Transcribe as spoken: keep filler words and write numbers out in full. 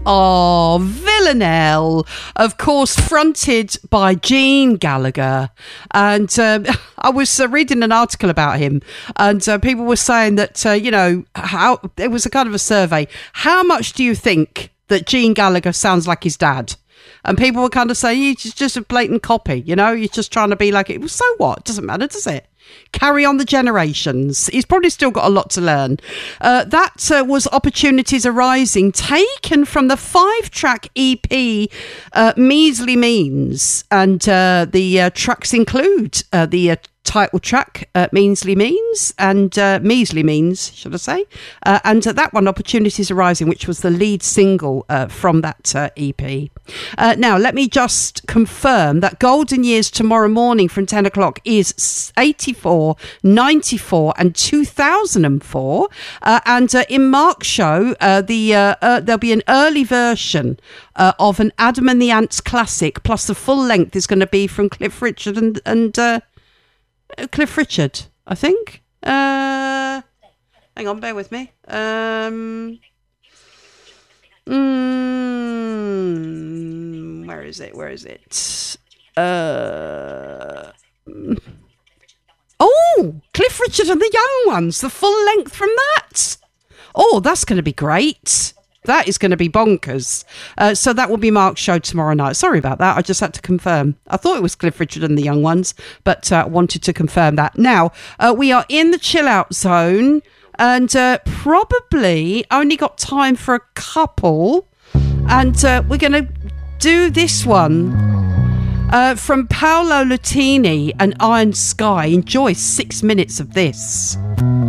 Oh, Villanelle, of course, fronted by Gene Gallagher. And um, I was uh, reading an article about him, and uh, people were saying that, uh, you know, how it was a kind of a survey. How much do you think that Gene Gallagher sounds like his dad? And people were kind of saying, he's just a blatant copy, you know, he's just trying to be like it. Well, so what? Doesn't matter, does it? Carry on the generations. He's probably still got a lot to learn. Uh, that uh, was Opportunities Arising, taken from the five-track E P, uh, Measly Means. And uh, the uh, tracks include uh, the uh, title track, uh, Measly Means, and uh, Measly Means, should I say. Uh, and uh, that one, Opportunities Arising, which was the lead single uh, from that uh, E P. Uh, now, let me just confirm that Golden Years tomorrow morning from ten o'clock is eighty-four, ninety-four and two thousand four. Uh, and uh, in Mark's show, uh, the uh, uh, there'll be an early version uh, of an Adam and the Ants classic, plus the full length is going to be from Cliff Richard and... and uh, Cliff Richard, I think. Uh, hang on, bear with me. Um, mm, where is it? Where is it? Uh, oh, Cliff Richard and the Young Ones, the full length from that. Oh, that's going to be great. That is going to be bonkers. Uh, so that will be Mark's show tomorrow night. Sorry about that. I just had to confirm. I thought it was Cliff Richard and the Young Ones, but uh, wanted to confirm that. Now, uh, we are in the chill out zone and uh, probably only got time for a couple. And uh, we're going to do this one uh, from Paolo Lutini and Iron Sky. Enjoy six minutes of this.